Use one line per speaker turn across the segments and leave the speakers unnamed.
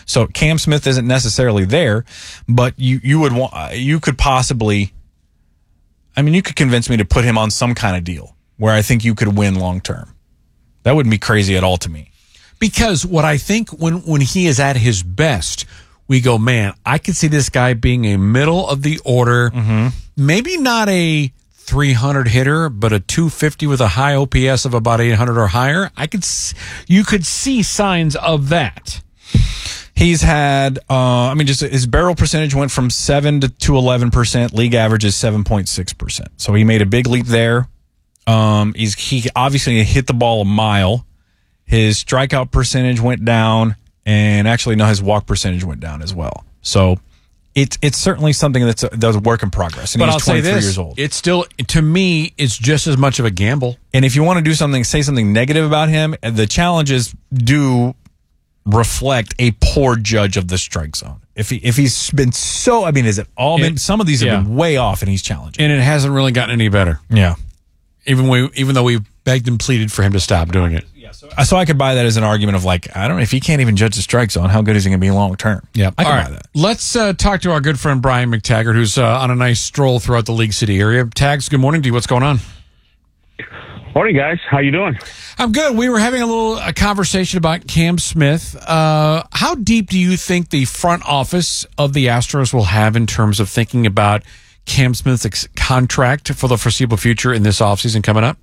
So Cam Smith isn't necessarily there, but you could possibly, you could convince me to put him on some kind of deal where I think you could win long term. That wouldn't be crazy at all to me.
Because what I think when he is at his best, we go, man, I could see this guy being a middle of the order, maybe not a 300 hitter, but a 250 with a high OPS of about 800 or higher. You could see signs of that.
He's had, just his barrel percentage went from 7 to 11%. League average is 7.6%. So he made a big leap there. He obviously hit the ball a mile. His strikeout percentage went down, and actually, no, his walk percentage went down as well. So it's certainly something that's a work in progress. And
but
he's
I'll
23
say this,
years old.
It's still, to me, it's just as much of a gamble.
And if you want to do something, say something negative about him, the challenges do reflect a poor judge of the strike zone. If he's been has it all been? Some of these have been way off, and he's challenging,
and it hasn't really gotten any better.
Yeah,
even though we begged and pleaded for him to stop doing it.
Yeah, so I could buy that as an argument of I don't know, if he can't even judge the strike zone, how good is he going to be long term?
Yeah,
I can buy that.
Let's talk to our good friend Brian McTaggart, who's on a nice stroll throughout the League City area. Tags, good morning to you. What's going on?
Morning, guys. How you doing?
I'm good. We were having a conversation about Cam Smith. How deep do you think the front office of the Astros will have in terms of thinking about Cam Smith's contract for the foreseeable future in this offseason coming up?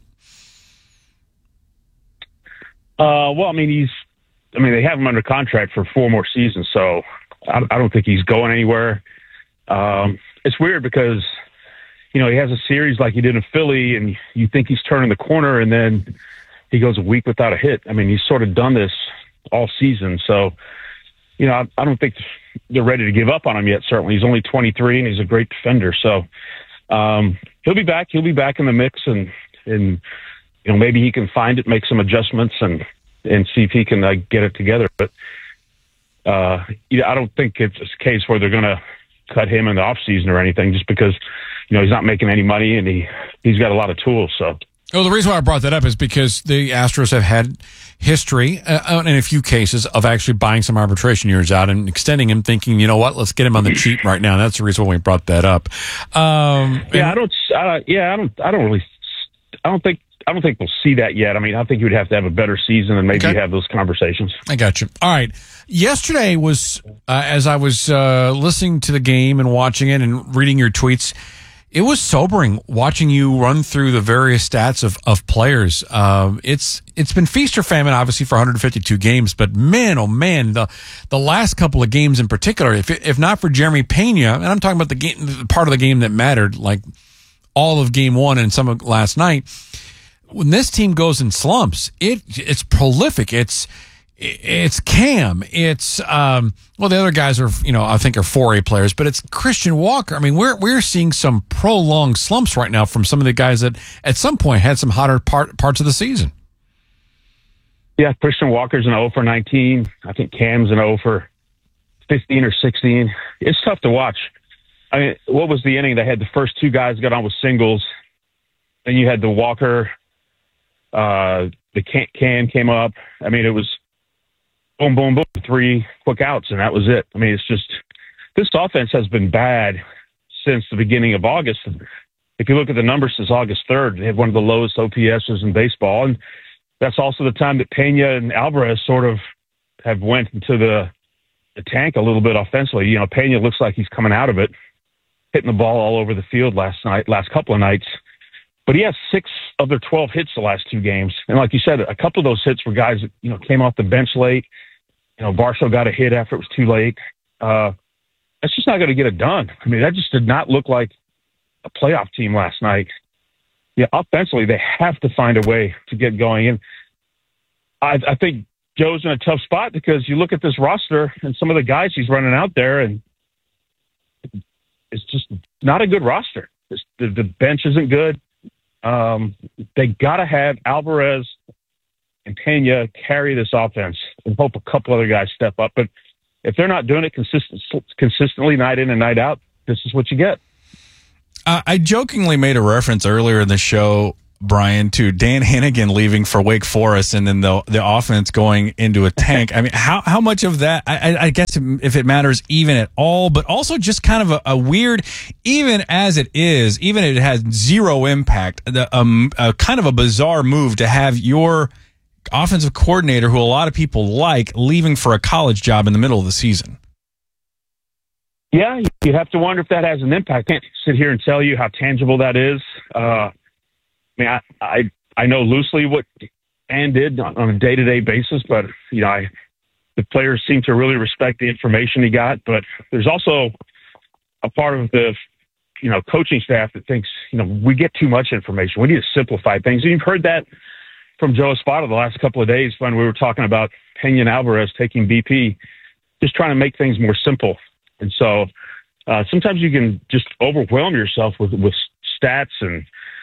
They have him under contract for 4 more seasons, so I don't think he's going anywhere. It's weird because, he has a series like he did in Philly, and you think he's turning the corner, and then he goes a week without a hit. He's sort of done this all season, so, I don't think they're ready to give up on him yet, certainly. He's only 23, and he's a great defender, so he'll be back. He'll be back in the mix, and maybe he can find it, make some adjustments, and see if he can get it together. But I don't think it's a case where they're going to cut him in the off season or anything, just because he's not making any money, and he's got a lot of tools. So.
Well, the reason why I brought that up is because the Astros have had history in a few cases of actually buying some arbitration years out and extending him, thinking, you know what, let's get him on the cheap right now. That's the reason why we brought that up.
I don't think we'll see that yet. I think you'd have to have a better season and maybe have those conversations.
I got you. All right. Yesterday was, as I was listening to the game and watching it and reading your tweets, it was sobering watching you run through the various stats of players. It's been feast or famine, obviously, for 152 games, but man, oh man, the last couple of games in particular, if not for Jeremy Pena, and I'm talking about the part of the game that mattered, like all of game 1 and some of last night. When this team goes in slumps, it's prolific. It's Cam. It's the other guys are I think are 4A players, but it's Christian Walker. We're seeing some prolonged slumps right now from some of the guys that at some point had some hotter parts of the season.
Yeah, Christian Walker's an 0 for 19. I think Cam's an 0 for 15 or 16. It's tough to watch. What was the inning that had the first 2 guys got on with singles? Then you had the Walker. The Cam came up. It was boom, boom, boom, 3 quick outs, and that was it. It's just this offense has been bad since the beginning of August. If you look at the numbers since August 3rd, they had one of the lowest OPSs in baseball, and that's also the time that Pena and Alvarez sort of have went into the tank a little bit offensively. Pena looks like he's coming out of it, hitting the ball all over the field last couple of nights. But he has 6 of their 12 hits the last 2 games. And like you said, a couple of those hits were guys that, came off the bench late. Varsho got a hit after it was too late. That's just not going to get it done. That just did not look like a playoff team last night. Yeah, offensively, they have to find a way to get going. And I think Joe's in a tough spot because you look at this roster and some of the guys he's running out there, and it's just not a good roster. The bench isn't good. They got to have Alvarez and Pena carry this offense and hope a couple other guys step up. But if they're not doing it consistently night in and night out, this is what you get.
I jokingly made a reference earlier in the show Brian, to Dan Hennigan leaving for Wake Forest and then the offense going into a tank. I mean, how much of that, I guess if it matters even at all, but also just kind of a weird, even as it is, even if it has zero impact, kind of a bizarre move to have your offensive coordinator, who a lot of people like, leaving for a college job in the middle of the season.
Yeah, you have to wonder if that has an impact. I can't sit here and tell you how tangible that is. I mean, I know loosely what Dan did on a day-to-day basis, but the players seem to really respect the information he got. But there's also a part of the coaching staff that thinks we get too much information. We need to simplify things. And you've heard that from Joe Espada the last couple of days when we were talking about Pena and Alvarez taking BP, just trying to make things more simple. And so sometimes you can just overwhelm yourself with stats. And,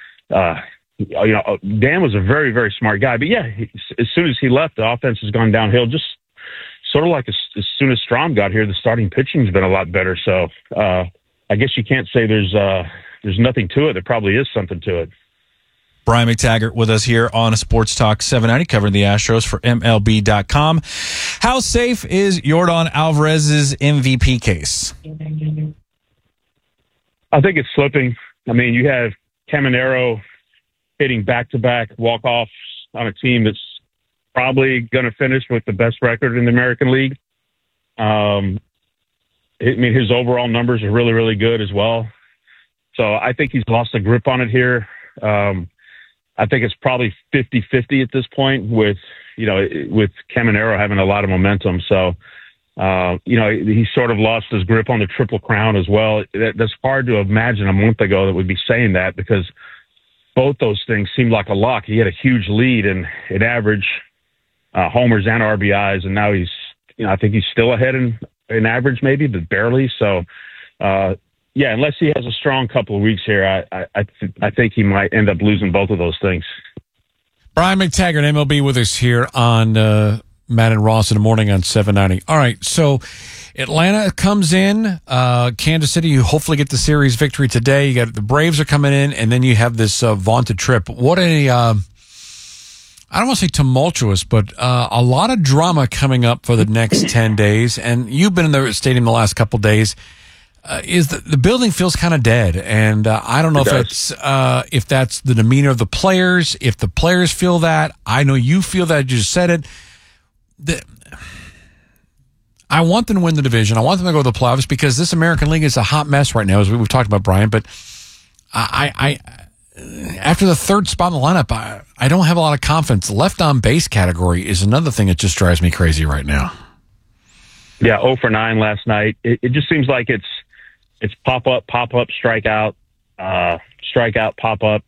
Dan was a very, very smart guy. But, yeah, as soon as he left, the offense has gone downhill. Just sort of like as soon as Strom got here, the starting pitching has been a lot better. So I guess you can't say there's nothing to it. There probably is something to it.
Brian McTaggart with us here on Sports Talk 790, covering the Astros for MLB.com. How safe is Yordan Alvarez's MVP case?
I think it's slipping. I mean, you have Caminero hitting back-to-back walk-offs on a team that's probably going to finish with the best record in the American League. I mean, his overall numbers are really, really good as well. So I think he's lost a grip on it here. I think it's probably 50-50 at this point with Caminero having a lot of momentum. So, he sort of lost his grip on the Triple Crown as well. That's hard to imagine a month ago that we'd be saying that, because both those things seemed like a lock. He had a huge lead in average homers and RBIs, and now he's, I think he's still ahead in average maybe, but barely. So, yeah, unless he has a strong couple of weeks here, I think he might end up losing both of those things.
Brian McTaggart, MLB, with us here on Matt and Ross in the morning on 790. All right, so Atlanta comes in. Kansas City, you hopefully get the series victory today. You got the Braves are coming in, and then you have this vaunted trip. What a I don't want to say tumultuous, but a lot of drama coming up for the next 10 days. And you've been in the stadium the last couple of days. Is the building feels kind of dead, and I don't know if that's the demeanor of the players. If the players feel that, I know you feel that. You just said it. I want them to win the division. I want them to go to the playoffs, because this American League is a hot mess right now, as we've talked about, Brian. But I after the third spot in the lineup, I don't have a lot of confidence. The left on base category is another thing that just drives me crazy right now.
Yeah, 0 for 9 last night. It just seems like it's pop up, strikeout, strikeout, pop up.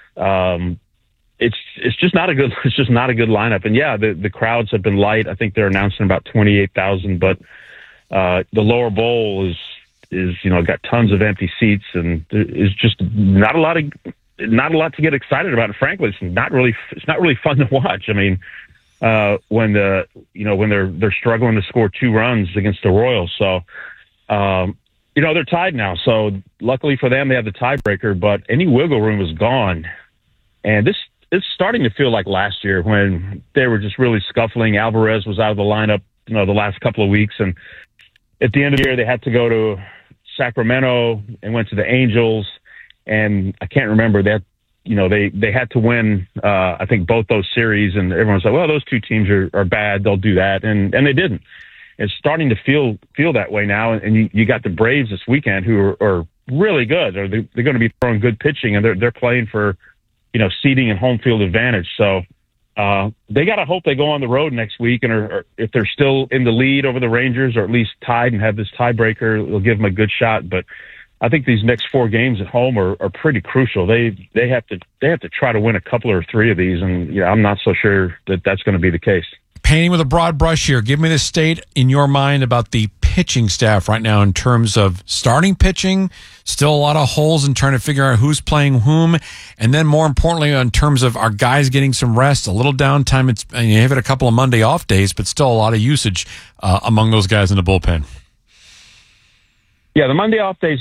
It's just not a good lineup. And yeah, the crowds have been light. I think they're announcing about 28,000, but the lower bowl is got tons of empty seats, and there's just not a lot to get excited about. And frankly, it's not really fun to watch. I mean, when they're struggling to score 2 runs against the Royals. So, they're tied now. So luckily for them, they have the tiebreaker, but any wiggle room is gone. And this is starting to feel like last year when they were just really scuffling. Alvarez was out of the lineup, the last couple of weeks. And at the end of the year, they had to go to Sacramento and went to the Angels. And I can't remember that. They had to win, I think, both those series, and everyone's like, well, those two teams are bad. They'll do that. And they didn't. It's starting to feel that way now. And you got the Braves this weekend, who are really good. They're going to be throwing good pitching, and they're playing for, seeding and home field advantage. So they got to hope they go on the road next week, and or if they're still in the lead over the Rangers, or at least tied and have this tiebreaker, it'll give them a good shot. But I think these next 4 games at home are pretty crucial. They have to try to win a couple or 3 of these, and I'm not so sure that that's going to be the case.
Painting with a broad brush here, give me the state in your mind about the pitching staff right now in terms of starting pitching. Still a lot of holes in trying to figure out who's playing whom, and then more importantly, in terms of our guys getting some rest, a little downtime. You have it a couple of Monday off days, but still a lot of usage among those guys in the bullpen.
Yeah, the Monday off days help.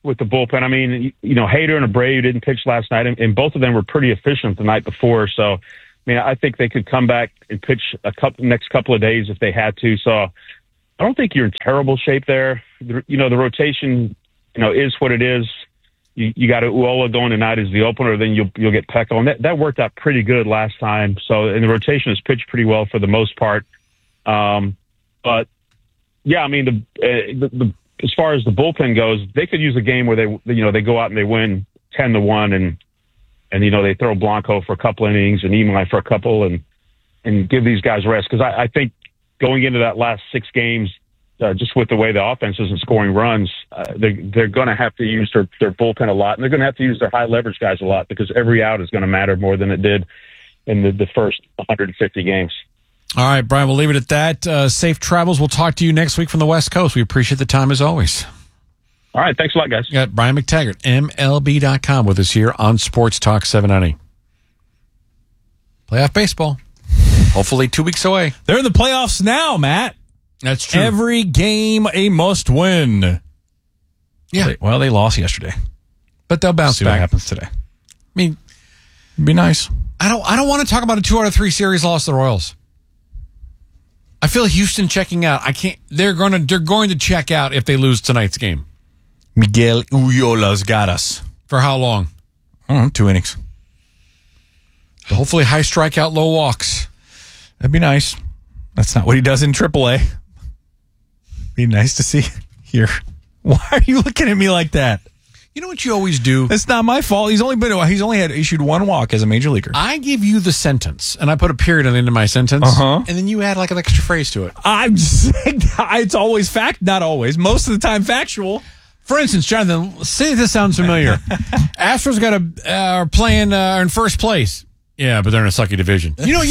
with the bullpen. I mean, Hader and Abreu didn't pitch last night, and both of them were pretty efficient the night before. So, I mean, I think they could come back and pitch next couple of days if they had to. So, I don't think you're in terrible shape there. The rotation, is what it is. You got Uola going tonight as the opener, then you'll get Pecco, and that worked out pretty good last time. So, and the rotation has pitched pretty well for the most part. But yeah, I mean, the as far as the bullpen goes, they could use a game where they go out and they win 10-1, and they throw Blanco for a couple innings and Imai for a couple, and give these guys rest, because I think going into that last 6 games, just with the way the offense isn't scoring runs, they're going to have to use their bullpen a lot, and they're going to have to use their high leverage guys a lot, because every out is going to matter more than it did in the first 150 games.
All right, Brian, we'll leave it at that. Safe travels. We'll talk to you next week from the West Coast. We appreciate the time as always.
All right, thanks a lot, guys.
You got Brian McTaggart, MLB.com, with us here on Sports Talk 790. Playoff baseball. Hopefully 2 weeks away.
They're in the playoffs now, Matt.
That's true.
Every game a must win.
Yeah.
Well, they lost yesterday.
But they'll bounce
See
back.
what happens today.
I mean,
it'd be nice.
I don't want to talk about a 2 out of 3 series loss to the Royals. I feel Houston checking out. I can't. They're going to check out if they lose tonight's game.
Miguel Uyola's got us.
For how long?
2 innings.
Hopefully high strikeout, low walks.
That'd be nice. That's not what he does in AAA. Be nice to see here. Why are you looking at me like that?
You know what you always do?
It's not my fault. He's only had issued 1 walk as a major leaguer.
I give you the sentence, and I put a period on the end of my sentence, and then you add like an extra phrase to it.
I'm saying it's always fact, not always. Most of the time factual.
For instance, Jonathan, say this sounds familiar. Astros are playing in first place. Yeah, but they're in a sucky division. You're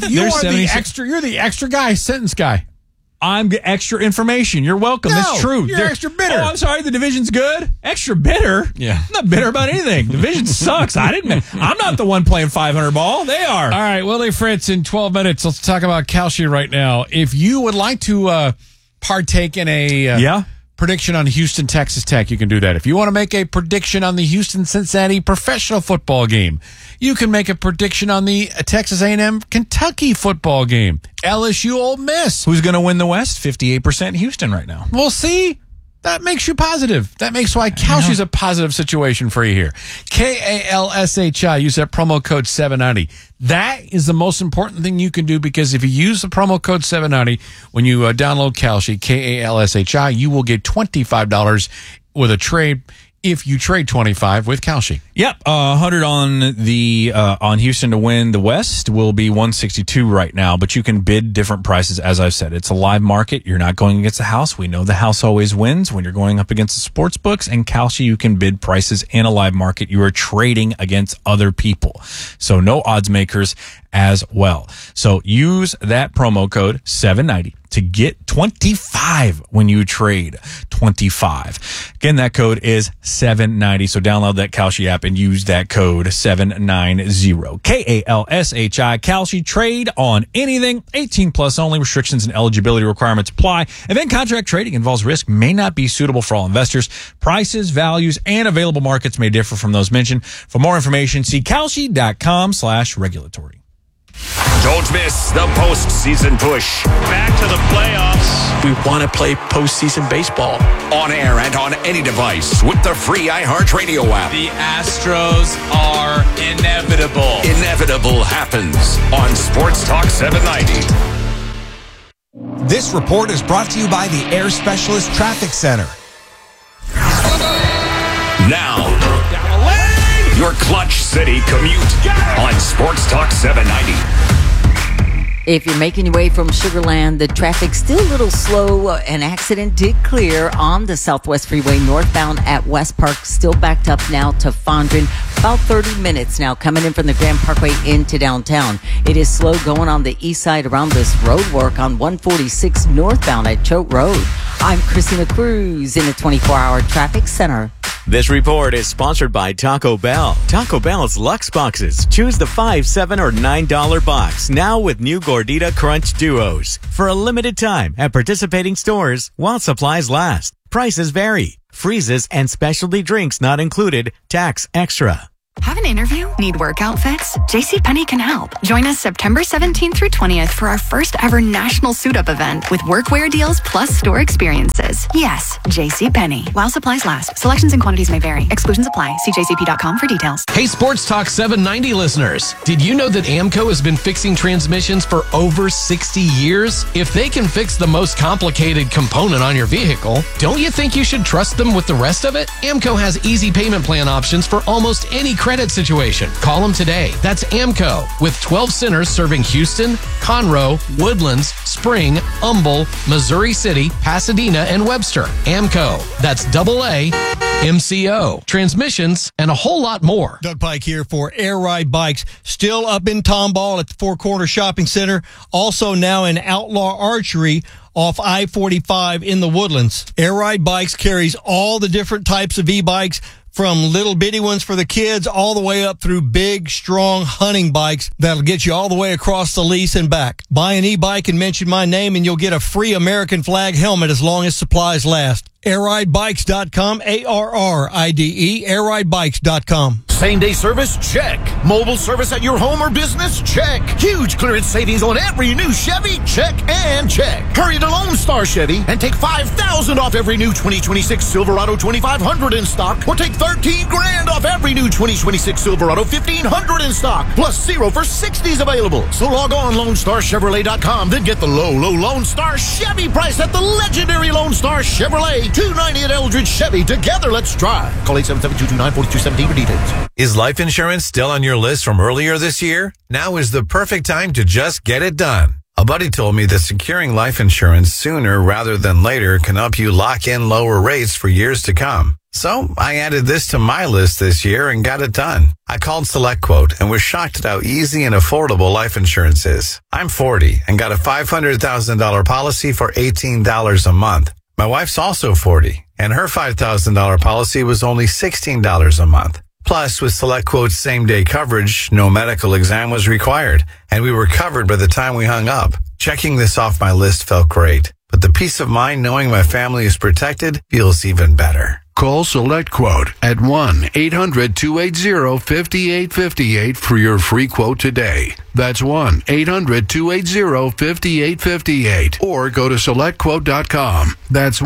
the extra guy, sentence guy.
I'm extra information. You're welcome.
No,
that's true.
You're extra bitter.
Oh, I'm sorry. The division's good. Extra bitter.
Yeah.
I'm not bitter about anything. Division sucks. I'm not the one playing 500 ball. They are.
All right, Willie Fritz, in 12 minutes. Let's talk about Kalshi right now. If you would like to partake in a prediction on Houston, Texas Tech, you can do that. If you want to make a prediction on the Houston-Cincinnati professional football game, you can make a prediction on the Texas A&M Kentucky football game. LSU Ole Miss.
Who's going to win the West? 58% Houston right now.
We'll see. That makes you positive. That makes why Kalshi's a positive situation for you here. KALSHI. Use that promo code 790. That is the most important thing you can do, because if you use the promo code 790 when you download Kalshi, KALSHI, you will get $25 with a trade if you trade 25 with Kalshi.
Yep, 100 on Houston to win the West will be 162 right now, but you can bid different prices. As I've said, it's a live market. You're not going against the house. We know the house always wins when you're going up against the sports books. And Kalshi, you can bid prices in a live market. You are trading against other people, so no odds makers as well. So use that promo code 790 to get 25 when you trade 25. Again, that code is 790. So download that Kalshi app and use that code 790. KALSHI. Kalshi. Trade on anything. 18 plus only. Restrictions and eligibility requirements apply. Event contract trading involves risk, may not be suitable for all investors. Prices, values, and available markets may differ from those mentioned. For more information, see Kalshi.com/regulatory.
Don't miss the postseason push.
Back to the playoffs.
We want to play postseason baseball.
On air and on any device with the free iHeartRadio app.
The Astros are inevitable.
Inevitable happens on Sports Talk 790.
This report is brought to you by the Air Specialist Traffic Center.
Now, your Clutch City commute on Sports Talk 790.
If you're making your way from Sugar Land, the traffic's still a little slow. An accident did clear on the Southwest Freeway northbound at West Park. Still backed up now to Fondren. About 30 minutes now coming in from the Grand Parkway into downtown. It is slow going on the east side around this road work on 146 northbound at Choate Road. I'm Christina Cruz in the 24-hour traffic center.
This report is sponsored by Taco Bell. Taco Bell's Luxe Boxes. Choose the $5, $7, or $9 box. Now with new Gordita Crunch Duos. For a limited time at participating stores while supplies last. Prices vary. Freezes and specialty drinks not included. Tax extra.
Have an interview? Need workout fix? JCPenney can help. Join us September 17th through 20th for our first ever national suit-up event with workwear deals plus store experiences. Yes, JCPenney. While supplies last. Selections and quantities may vary. Exclusions apply. See jcp.com for details.
Hey, Sports Talk 790 listeners. Did you know that AMCO has been fixing transmissions for over 60 years? If they can fix the most complicated component on your vehicle, don't you think you should trust them with the rest of it? AMCO has easy payment plan options for almost any credit situation. Call them today. That's AMCO, with 12 centers serving Houston, Conroe, Woodlands, Spring, Humble, Missouri City, Pasadena, and Webster. AMCO. That's AAMCO. Transmissions and a whole lot more.
Doug Pike here for Air Ride Bikes. Still up in Tomball at the Four Corner Shopping Center. Also now in Outlaw Archery off I-45 in the Woodlands. Air Ride Bikes carries all the different types of e-bikes, from little bitty ones for the kids all the way up through big, strong hunting bikes that'll get you all the way across the lease and back. Buy an e-bike and mention my name and you'll get a free American flag helmet as long as supplies last. AirRideBikes.com, ARRIDE, AirRideBikes.com.
Same-day service? Check. Mobile service at your home or business? Check. Huge clearance savings on every new Chevy? Check and check. Hurry to Lone Star Chevy and take $5,000 off every new 2026 Silverado 2500 in stock, or take $13,000 off every new 2026 Silverado 1500 in stock, plus 0 for 60s available. So log on LoneStarChevrolet.com, then get the low Lone Star Chevy price at the legendary Lone Star Chevrolet. 290 at Eldridge Chevy. Together, let's drive. Call 877-229-4217 for details.
Is life insurance still on your list from earlier this year? Now is the perfect time to just get it done. A buddy told me that securing life insurance sooner rather than later can help you lock in lower rates for years to come. So I added this to my list this year and got it done. I called SelectQuote and was shocked at how easy and affordable life insurance is. I'm 40 and got a $500,000 policy for $18 a month. My wife's also 40, and her $5,000 policy was only $16 a month. Plus, with SelectQuote's same-day coverage, no medical exam was required, and we were covered by the time we hung up. Checking this off my list felt great, but the peace of mind knowing my family is protected feels even better.
Call SelectQuote at 1-800-280-5858 for your free quote today. That's 1-800-280-5858. Or go to SelectQuote.com. That's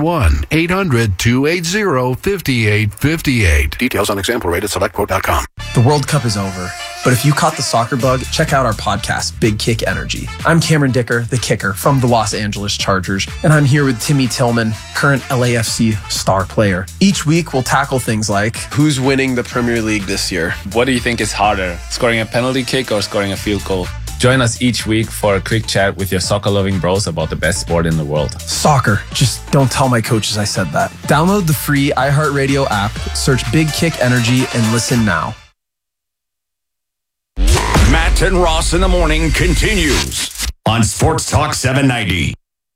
1-800-280-5858. Details on example rate at SelectQuote.com.
The World Cup is over, but if you caught the soccer bug, check out our podcast, Big Kick Energy. I'm Cameron Dicker, the kicker from the Los Angeles Chargers, and I'm here with Timmy Tillman, current LAFC star player. Each week, we'll tackle things like,
who's winning the Premier League this year?
What do you think is harder, scoring a penalty kick or scoring a field goal? Join us each week for a quick chat with your soccer-loving bros about the best sport in the world.
Soccer. Just don't tell my coaches I said that. Download the free iHeartRadio app, search Big Kick Energy, and listen now.
Matt and Ross in the morning continues on Sports Talk 790.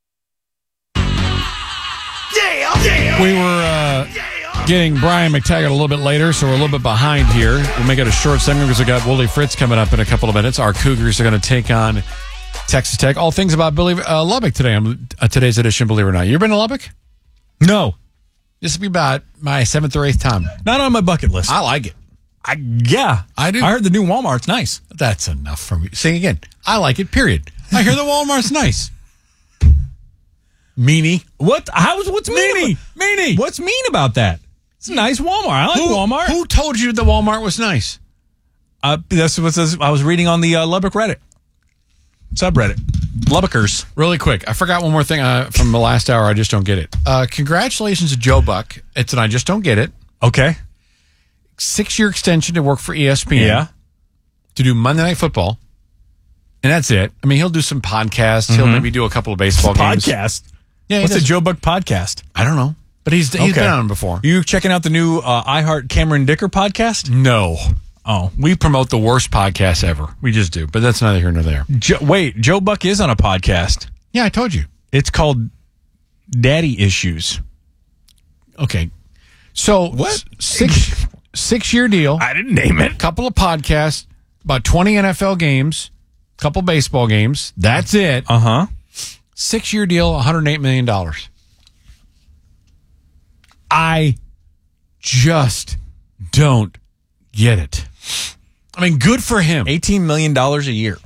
We were getting Brian McTaggart a little bit later, so we're a little bit behind here. We'll make it a short segment because we got Wooly Fritz coming up in a couple of minutes. Our Cougars are going to take on Texas Tech. All things about Billy Lubbock today on today's edition, believe it or not. You ever been to Lubbock?
No.
This will be about my 7th or 8th time.
Not on my bucket list.
I like it.
Yeah,
I do.
I heard the new Walmart's nice.
That's enough for me. Sing again. I like it, period. I hear the Walmart's nice. Meanie.
What's meanie?
Meanie.
What's mean about that? It's a nice Walmart. I like Walmart.
Who told you the Walmart was nice?
That's what I was reading on the Lubbock Reddit subreddit. Lubbockers.
Really quick, I forgot one more thing from the last hour. I just don't get it. Congratulations to Joe Buck. It's an I just don't get it.
Okay.
6-year extension to work for ESPN.
Yeah.
To do Monday Night Football. And that's it. I mean, he'll do some podcasts. He'll maybe do a couple of baseball games.
Podcast?
Yeah.
What's a Joe Buck podcast?
I don't know. But he's been on them before.
You checking out the new iHeart Cameron Dicker podcast?
No.
Oh.
We promote the worst podcast ever. We just do. But that's neither here nor there.
Joe Buck is on a podcast.
Yeah, I told you.
It's called Daddy Issues.
Okay. So,
what?
6-year deal.
I didn't name it.
Couple of podcasts, about 20 NFL games, couple baseball games. That's it.
6
6-year deal, $108 million. I just don't get it. I mean, good for him.
$18 million a year.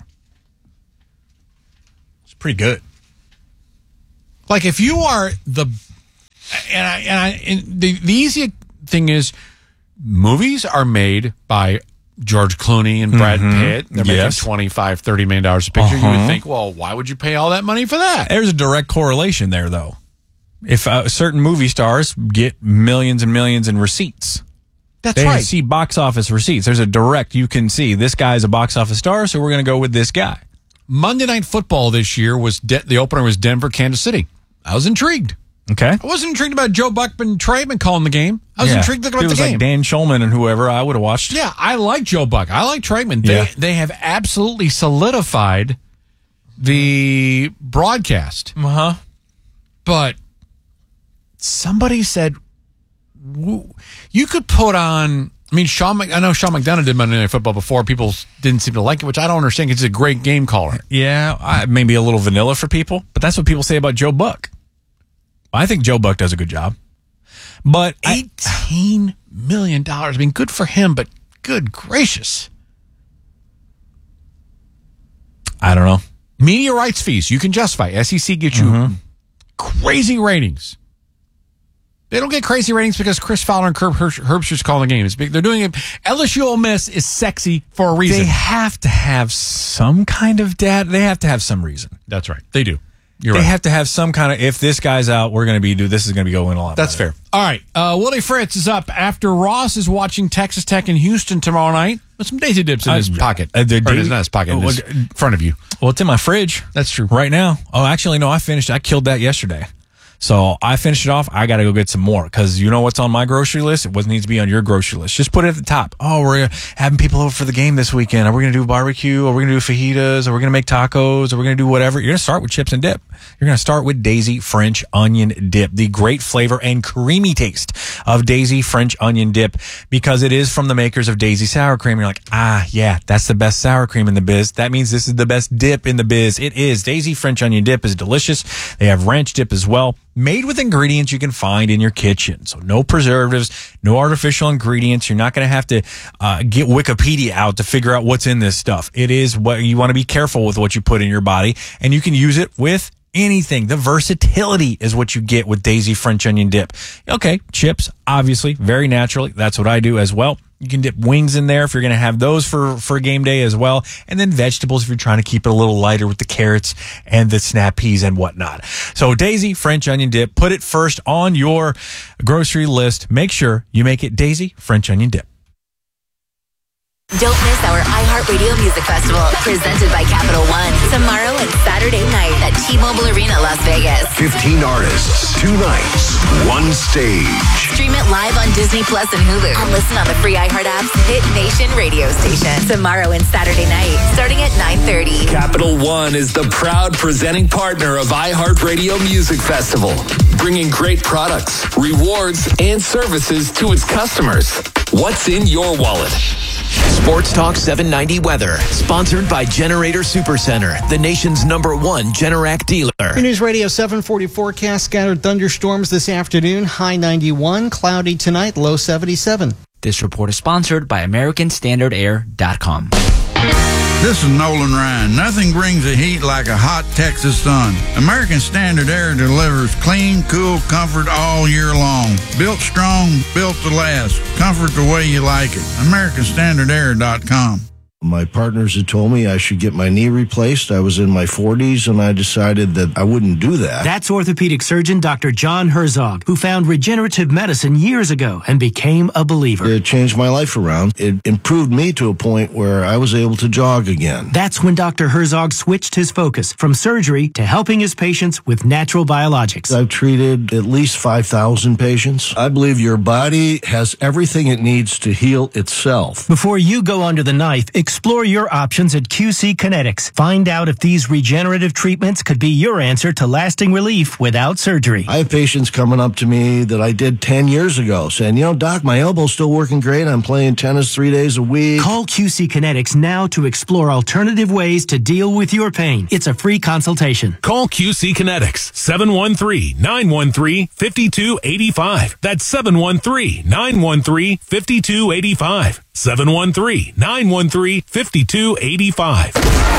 It's pretty good.
Like, if you are the easy thing is, movies are made by George Clooney and Brad Pitt. They're making $25, $30 million a picture. You would think, well, why would you pay all that money for that?
There's a direct correlation there, though. If certain movie stars get millions and millions in receipts.
That's right.
They see box office receipts. There's a direct, you can see this guy's a box office star, so we're going to go with this guy.
Monday Night Football this year was the opener was Denver, Kansas City. I was intrigued.
Okay.
I wasn't intrigued about Joe Buckman Trautman calling the game. I was intrigued about the game. If it was
like Dan Schulman and whoever, I would have watched.
Yeah, I like Joe Buck. I like Trautman. They have absolutely solidified the broadcast.
Uh-huh.
But somebody said you could put on. I mean, I know Sean McDonough did Monday Night Football before. People didn't seem to like it, which I don't understand because he's a great game caller.
Yeah, maybe a little vanilla for people, but that's what people say about Joe Buck. I think Joe Buck does a good job. But
$18 million. I mean, good for him, but good gracious.
I don't know.
Media rights fees, you can justify. SEC gets you crazy ratings. They don't get crazy ratings because Chris Fowler and Herb Herbstreit's calling the game. They're doing it. LSU Ole Miss is sexy for a reason.
They have to have some kind of data. They have to have some reason.
That's right. They do.
They have to have some kind of, if this guy's out, this is going to be going a lot.
That's fair. All right. Willie Fritz is up after Ross is watching Texas Tech in Houston tomorrow night with some Daisy Dips in his pocket. Or not his pocket, in front of you.
Well, it's in my fridge.
That's true.
Right now. Oh, actually, no, I killed that yesterday. So I finished it off. I got to go get some more because you know what's on my grocery list? It needs to be on your grocery list. Just put it at the top. Oh, we're having people over for the game this weekend. Are we going to do barbecue? Are we going to do fajitas? Are we going to make tacos? Are we going to do whatever? You're going to start with chips and dip. You're going to start with Daisy French Onion Dip, the great flavor and creamy taste of Daisy French Onion Dip, because it is from the makers of Daisy Sour Cream. You're like, yeah, that's the best sour cream in the biz. That means this is the best dip in the biz. It is. Daisy French Onion Dip is delicious. They have ranch dip as well, made with ingredients you can find in your kitchen. So no preservatives, no artificial ingredients. You're not going to have to get Wikipedia out to figure out what's in this stuff. It is what you want to be careful with what you put in your body, and you can use it with anything. The versatility is what you get with Daisy French Onion Dip. Okay, chips, obviously, very naturally. That's what I do as well. You can dip wings in there if you're going to have those for game day as well. And then vegetables if you're trying to keep it a little lighter with the carrots and the snap peas and whatnot. So Daisy French Onion Dip, put it first on your grocery list. Make sure you make it Daisy French Onion Dip.
Don't miss our iHeartRadio Music Festival, presented by Capital One, tomorrow and Saturday night at T-Mobile Arena, Las Vegas.
15 artists, 2 nights, 1 stage.
Stream it live on Disney Plus and Hulu, and listen on the free iHeart app's Hit Nation radio station. Tomorrow and Saturday night, starting at 9:30.
Capital One is the proud presenting partner of iHeartRadio Music Festival, bringing great products, rewards, and services to its customers. What's in your wallet?
Sports Talk 790 weather, sponsored by Generator Supercenter, the nation's #1 Generac dealer.
Your News Radio 740 forecast, scattered thunderstorms this afternoon, high 91, cloudy tonight, low 77.
This report is sponsored by AmericanStandardAir.com.
This is Nolan Ryan. Nothing brings the heat like a hot Texas sun. American Standard Air delivers clean, cool comfort all year long. Built strong, built to last. Comfort the way you like it. AmericanStandardAir.com.
My partners had told me I should get my knee replaced. I was in my 40s, and I decided that I wouldn't do that.
That's orthopedic surgeon Dr. John Herzog, who found regenerative medicine years ago and became a believer.
It changed my life around. It improved me to a point where I was able to jog again.
That's when Dr. Herzog switched his focus from surgery to helping his patients with natural biologics.
I've treated at least 5,000 patients. I believe your body has everything it needs to heal itself.
Before you go under the knife, Explore your options at QC Kinetics. Find out if these regenerative treatments could be your answer to lasting relief without surgery.
I have patients coming up to me that I did 10 years ago saying, Doc, my elbow's still working great. I'm playing tennis 3 days a week.
Call QC Kinetics now to explore alternative ways to deal with your pain. It's a free consultation.
Call QC Kinetics, 713-913-5285. That's 713-913-5285. 713-913-5285.